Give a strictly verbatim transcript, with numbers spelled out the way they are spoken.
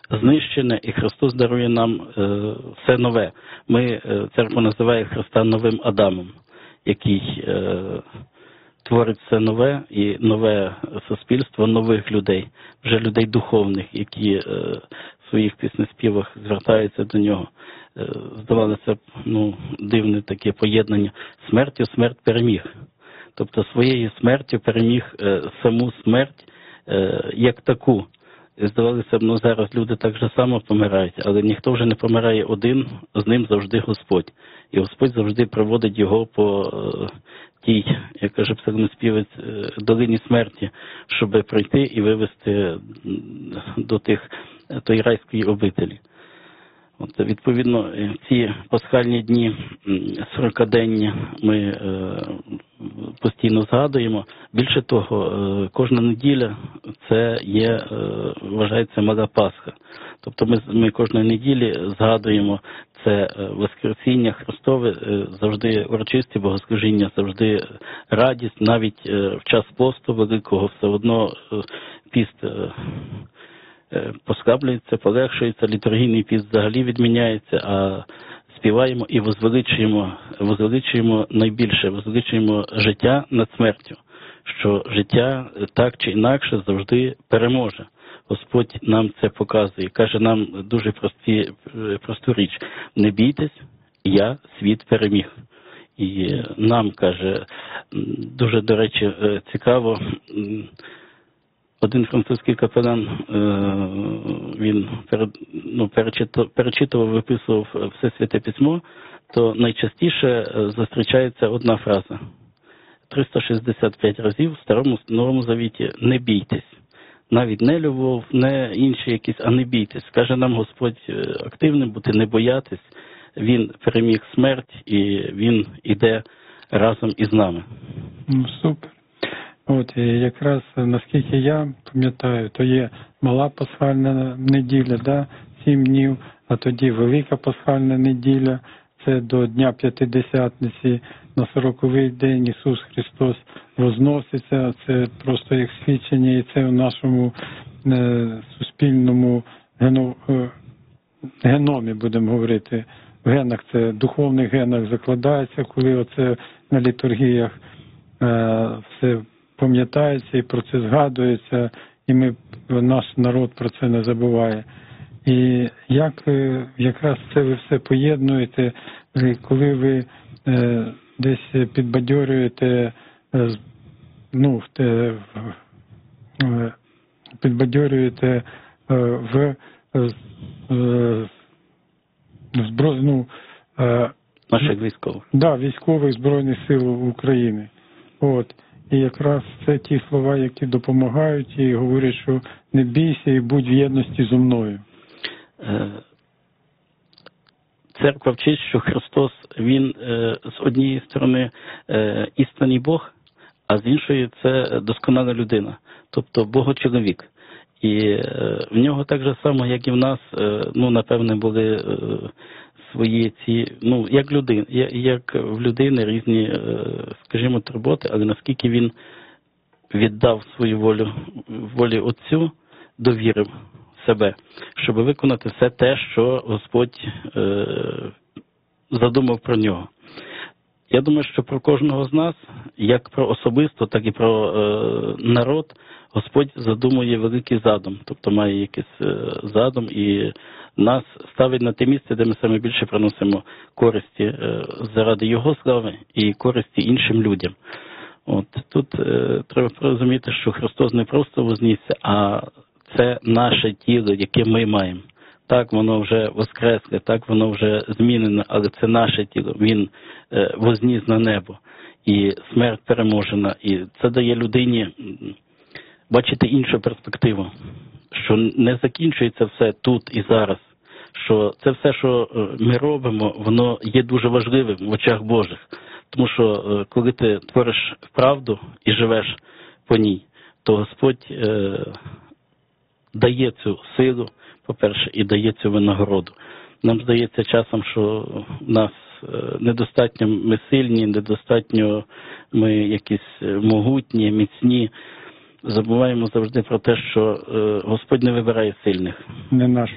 знищене, і Христос дарує нам е, все нове. Ми, е, церква називає Христа новим Адамом, який е, творить все нове і нове суспільство нових людей, вже людей духовних, які е, в своїх піснеспівах звертаються до нього. Е, здавалося б, ну, дивне таке поєднання. Смертю смерть переміг. Тобто своєю смертю переміг е, саму смерть е, як таку. Здавалося б, ну зараз люди так же само помирають, але ніхто вже не помирає один, з ним завжди Господь. І Господь завжди проводить його по е, тій, як каже псалмоспівець, е, долині смерті, щоб прийти і вивести до тих, тої райської обителі. От, відповідно, ці пасхальні дні, сорокаденні, ми е, постійно згадуємо. Більше того, е, кожна неділя це є, е, вважається мала Пасха. Тобто ми, ми кожної неділі згадуємо це Воскресіння Христове, е, завжди урочисті богослужіння, завжди радість, навіть е, в час посту великого все одно е, піст е, послаблюється, полегшується, літургійний піст взагалі відміняється, а співаємо і возвеличуємо, возвеличуємо найбільше, возвеличуємо життя над смертю, що життя так чи інакше завжди переможе. Господь нам це показує, каже нам дуже прості, просту річ: не бійтесь, я світ переміг. І нам, каже, дуже, до речі, цікаво, один французький капелан, він ну, перечитував, виписував все Святе Письмо, то найчастіше зустрічається одна фраза. триста шістдесят п'ять разів в Старому Новому Завіті: не бійтесь. Навіть не любов, не інші якісь, а не бійтесь. Каже нам Господь активним бути, не боятись. Він переміг смерть і він іде разом із нами. Ну, супер. От, і якраз, наскільки я пам'ятаю, то є мала пасхальна неділя, да, сім днів, а тоді велика пасхальна неділя, це до Дня П'ятидесятниці, на сороковий день Ісус Христос возноситься, це просто як свідчення, і це в нашому е, суспільному гено, е, геномі, будемо говорити, в генах, це духовних генах закладається, коли оце на літургіях е, все пам'ятається і про це згадується, і ми, наш народ про це не забуває. І як якраз це ви все поєднуєте, коли ви е, десь підбадьорюєте, е, ну, те, е, підбадьорюєте е, в е, збро, ну, е, наших військових. Да, військових Збройних сил України. От. І якраз це ті слова, які допомагають і говорять, що не бійся і будь в єдності зо мною. Церква вчить, що Христос, Він з однієї сторони істинний Бог, а з іншої це досконала людина, тобто Богочоловік. І в нього так же само, як і в нас, ну, напевне, були свої ці, ну, як людин, як в людини різні, скажімо, турботи, але наскільки він віддав свою волю, волі Отцю, довірив себе, щоб виконати все те, що Господь е, задумав про нього. Я думаю, що про кожного з нас, як про особисто, так і про е, народ, Господь задумує великий задум, тобто має якийсь е, задум і нас ставить на те місце, де ми саме більше приносимо користі е, заради Його слави і користі іншим людям. От тут е, треба розуміти, що Христос не просто вознісся, а це наше тіло, яке ми маємо. Так, воно вже воскресле, так, воно вже змінено, але це наше тіло. Він е, возніс на небо, і смерть переможена. І це дає людині бачити іншу перспективу, що не закінчується все тут і зараз, що це все, що ми робимо, воно є дуже важливим в очах Божих. Тому що коли ти твориш правду і живеш по ній, то Господь е, дає цю силу, по-перше, і дає цю винагороду. Нам здається часом, що в нас недостатньо ми сильні, недостатньо ми якісь могутні, міцні. Забуваємо завжди про те, що Господь не вибирає сильних. Не наш